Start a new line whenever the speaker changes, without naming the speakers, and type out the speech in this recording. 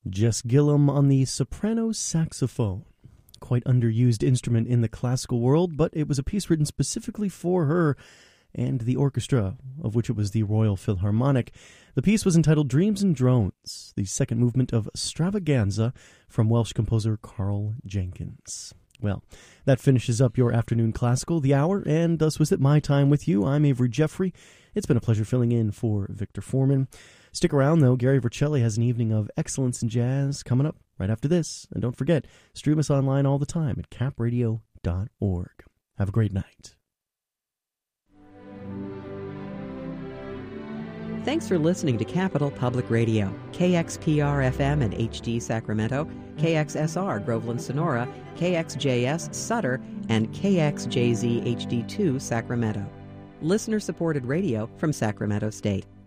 Jess Gillum on the soprano saxophone. Quite underused instrument in the classical world, but it was a piece written specifically for her and the orchestra, of which it was the Royal Philharmonic. The piece was entitled Dreams and Drones, the second movement of Stravaganza from Welsh composer Carl Jenkins. Well, that finishes up your afternoon classical, the hour, and thus was it my time with you. I'm Avery Jeffrey. It's been a pleasure filling in for Victor Foreman. Stick around, though. Gary Vercelli has an evening of excellence in jazz coming up right after this. And don't forget, stream us online all the time at capradio.org. Have a great night.
Thanks for listening to Capital Public Radio, KXPR-FM and HD Sacramento, KXSR Groveland Sonora, KXJS Sutter, and KXJZ HD2 Sacramento. Listener-supported radio from Sacramento State.